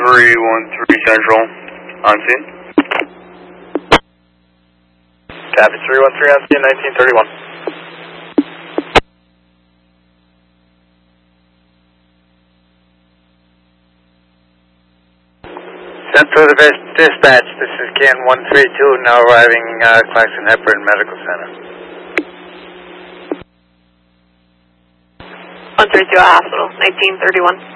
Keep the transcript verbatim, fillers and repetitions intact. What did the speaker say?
three one three Central, on scene. Copy, three one three on scene, nineteen thirty-one. Central Dispatch, this is Can one three two, now arriving uh, Claxon Hepburn Medical Center. one three two Hospital, nineteen thirty-one.